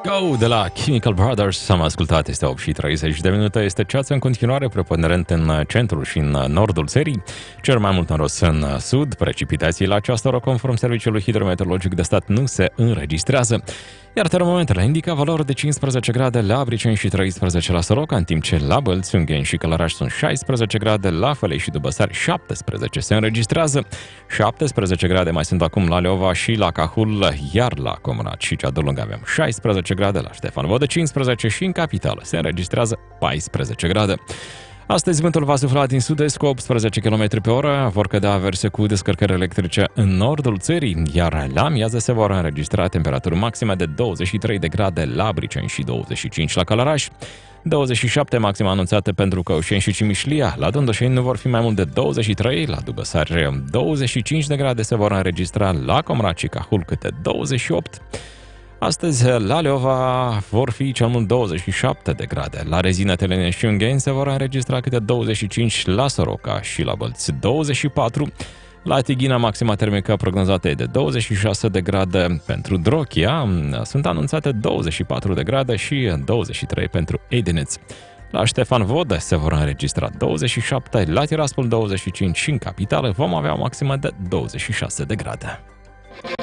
Go de la Chemical Brothers am ascultat, este 8 și 30 de minute, este ceață în continuare preponderent în centrul și în nordul țării, cel mai mult norost în sud, precipitații la această oră conform Serviciului Hidrometeorologic de Stat nu se înregistrează, iar termometrele indică valori de 15 grade la Briceni și 13 la Soroca, în timp ce la Bălți, Ungheni și Călăraș sunt 16 grade, la Fălăi și Dubăsari 17 se înregistrează, 17 grade mai sunt acum la Leova și la Cahul, iar la Comrat și Cea Lungă avem 16 grade, la Ștefan Vodă 15 și în capitală se înregistrează 14 grade. Astăzi vântul va sufla din sud-est cu 18 km pe oră, vor cădea averse cu descărcări electrice în nordul țării, iar la amiază se vor înregistra temperaturi maxime de 23 de grade la Briceni și 25 la Călăraș, 27 maxima anunțate pentru Căușeni și Cimișlia, la Dondășeni nu vor fi mai mult de 23, la Dubăsari 25 de grade se vor înregistra, la Comrat și Cahul câte 28. Astăzi, la Leova vor fi cel mult 27 de grade. La Rezină, Telene și Ungheni se vor înregistra câte 25, la Soroca și la Bălți 24. La Tighina, maxima termică prognozată e de 26 de grade. Pentru Drochia sunt anunțate 24 de grade și 23 pentru Edineț. La Ștefan Vodă se vor înregistra 27, la Tiraspol 25 și în capitală vom avea o maximă de 26 de grade.